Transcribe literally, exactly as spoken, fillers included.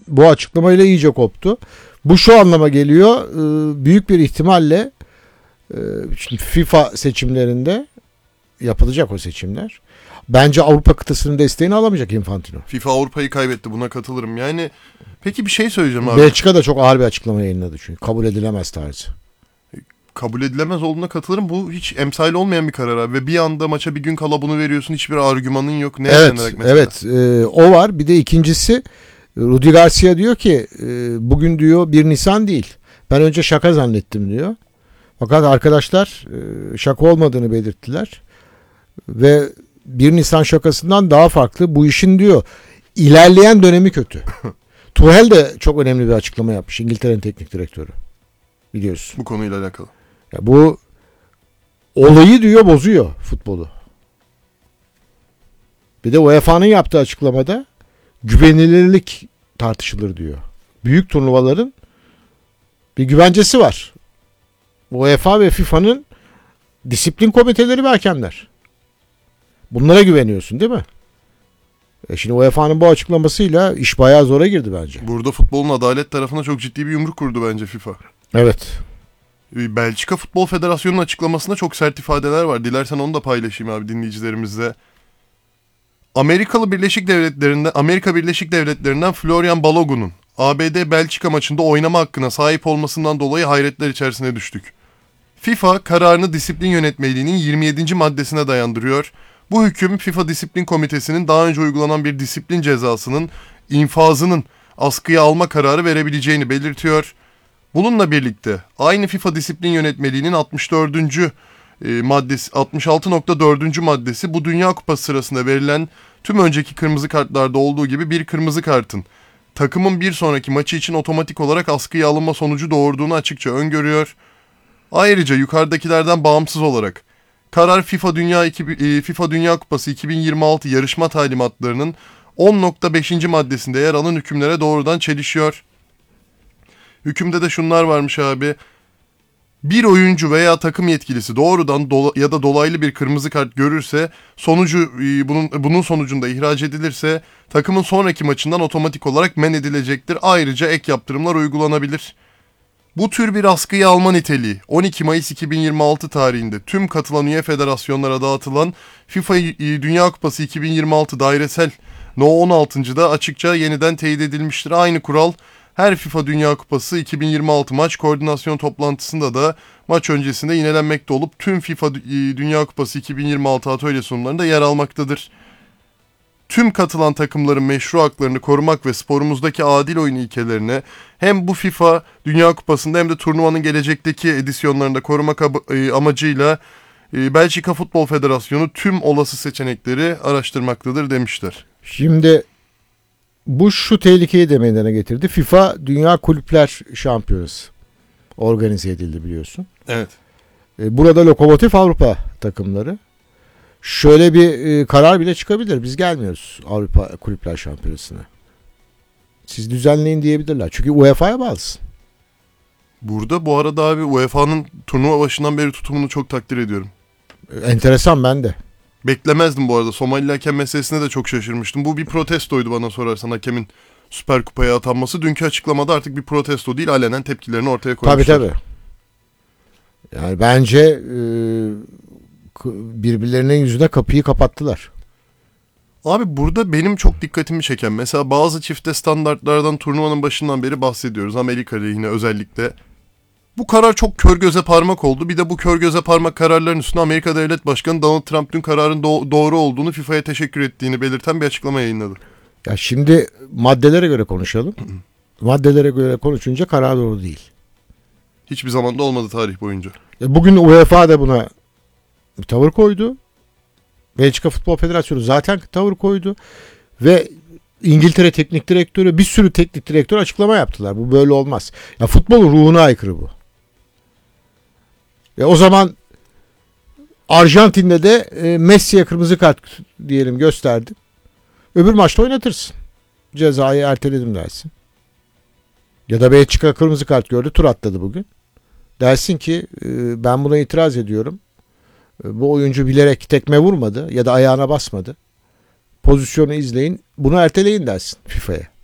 bu açıklamayla iyice koptu. Bu şu anlama geliyor. Büyük bir ihtimalle şimdi FIFA seçimlerinde yapılacak o seçimler. Bence Avrupa kıtasının desteğini alamayacak Infantino. FIFA Avrupa'yı kaybetti, buna katılırım. Yani peki bir şey söyleyeceğim abi. Belçika da çok ağır bir açıklama yayınladı çünkü. Kabul edilemez tarzı. Kabul edilemez olduğuna katılırım. Bu hiç emsali olmayan bir karar abi. Ve bir anda maça bir gün kala bunu veriyorsun. Hiçbir argümanın yok. Ne evet, mesela? evet. E, o var. Bir de ikincisi Rudi Garcia diyor ki e, bugün diyor bir Nisan değil. Ben önce şaka zannettim diyor. Fakat arkadaşlar e, şaka olmadığını belirttiler. Ve bir Nisan şakasından daha farklı bu işin diyor ilerleyen dönemi kötü. Tuchel de çok önemli bir açıklama yapmış. İngiltere'nin teknik direktörü. Biliyorsun. Bu konuyla alakalı. Ya bu olayı diyor bozuyor futbolu. Bir de U E F A'nın yaptığı açıklamada güvenilirlik tartışılır diyor. Büyük turnuvaların bir güvencesi var. U E F A ve FIFA'nın disiplin komiteleri ve hakemler. Bunlara güveniyorsun değil mi? E şimdi U E F A'nın bu açıklamasıyla iş bayağı zora girdi bence. Burada futbolun adalet tarafına çok ciddi bir yumruk kurdu bence FIFA. Evet. Belçika Futbol Federasyonu'nun açıklamasında çok sert ifadeler var. Dilersen onu da paylaşayım abi dinleyicilerimizle. Amerikalı Birleşik Devletleri'nde Amerika Birleşik Devletleri'nden Florian Balogun'un A B D Belçika maçında oynama hakkına sahip olmasından dolayı hayretler içerisine düştük. FIFA kararını disiplin yönetmeliğinin yirmi yedinci maddesine dayandırıyor. Bu hüküm FIFA Disiplin Komitesi'nin daha önce uygulanan bir disiplin cezasının infazının askıya alma kararı verebileceğini belirtiyor. Bununla birlikte aynı FIFA Disiplin Yönetmeliğinin altmış dördüncü maddesi altmış altı nokta dördüncü maddesi bu Dünya Kupası sırasında verilen tüm önceki kırmızı kartlarda olduğu gibi bir kırmızı kartın takımın bir sonraki maçı için otomatik olarak askıya alınma sonucu doğurduğunu açıkça öngörüyor. Ayrıca yukarıdakilerden bağımsız olarak karar FIFA Dünya FIFA Dünya Kupası iki bin yirmi altı yarışma talimatlarının on nokta beşinci maddesinde yer alan hükümlere doğrudan çelişiyor. Hükümde de şunlar varmış abi. Bir oyuncu veya takım yetkilisi doğrudan dola- ya da dolaylı bir kırmızı kart görürse sonucu bunun bunun sonucunda ihraç edilirse takımın sonraki maçından otomatik olarak men edilecektir. Ayrıca ek yaptırımlar uygulanabilir. Bu tür bir askıya alma niteliği on iki Mayıs iki bin yirmi altı tarihinde tüm katılan üye federasyonlara dağıtılan FIFA Dünya Kupası iki bin yirmi altı dairesel No on altıncıda açıkça yeniden teyit edilmiştir. Aynı kural her FIFA Dünya Kupası iki bin yirmi altı maç koordinasyon toplantısında da maç öncesinde yinelenmekte olup tüm FIFA Dünya Kupası iki bin yirmi altı atölye sunumlarında yer almaktadır. Tüm katılan takımların meşru haklarını korumak ve sporumuzdaki adil oyun ilkelerini hem bu FIFA Dünya Kupası'nda hem de turnuvanın gelecekteki edisyonlarında korumak amacıyla Belçika Futbol Federasyonu tüm olası seçenekleri araştırmaktadır demişler. Şimdi bu şu tehlikeyi de meydana getirdi. FIFA Dünya Kulüpler Şampiyonası organize edildi biliyorsun. Evet. Burada Lokomotiv Avrupa takımları. Şöyle bir karar bile çıkabilir. Biz gelmiyoruz Avrupa Kulüpler Şampiyonası'na. Siz düzenleyin diyebilirler. Çünkü U E F A'ya bağlısın. Burada bu arada abi U E F A'nın turnuva başından beri tutumunu çok takdir ediyorum. Enteresan ben de. Beklemezdim bu arada. Somali hakem meselesine de çok şaşırmıştım. Bu bir protestoydu bana sorarsan hakemin Süper Kupa'ya atanması. Dünkü açıklamada artık bir protesto değil, alenen tepkilerini ortaya koymuşlar. Tabii tabii. Yani bence e, birbirlerinin yüzüne kapıyı kapattılar. Abi burada benim çok dikkatimi çeken mesela bazı çifte standartlardan turnuvanın başından beri bahsediyoruz. Amerika lehine özellikle. Bu karar çok kör göze parmak oldu. Bir de bu kör göze parmak kararların üstüne Amerika Devlet Başkanı Donald Trump dün kararın do- doğru olduğunu FIFA'ya teşekkür ettiğini belirten bir açıklama yayınladı. Ya şimdi maddelere göre konuşalım. Maddelere göre konuşunca karar doğru değil. Hiçbir zaman da olmadı tarih boyunca. Ya bugün U E F A da buna bir tavır koydu. Belçika Futbol Federasyonu zaten tavır koydu. Ve İngiltere Teknik Direktörü bir sürü teknik direktör açıklama yaptılar. Bu böyle olmaz. Ya futbolun ruhuna aykırı bu. E o zaman Arjantin'de de e, Messi'ye kırmızı kart diyelim gösterdi. Öbür maçta oynatırsın. Cezayı erteledim dersin. Ya da Belçika kırmızı kart gördü, tur atladı bugün. Dersin ki e, ben buna itiraz ediyorum. E, bu oyuncu bilerek tekme vurmadı ya da ayağına basmadı. Pozisyonu izleyin, bunu erteleyin dersin FIFA'ya.